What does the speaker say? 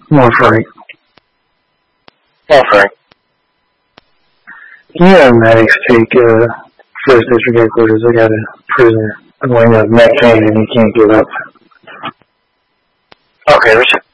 More Frank. More Frank. Can you have Maddox take First District headquarters? I got a prisoner going up Matt Kane and he can't get up. Okay, Richard.